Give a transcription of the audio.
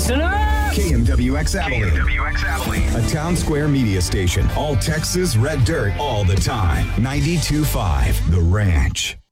Listen up! KMWX Abilene. KMWX Abilene. A town square media station. All Texas red dirt all the time. 92.5 The Ranch.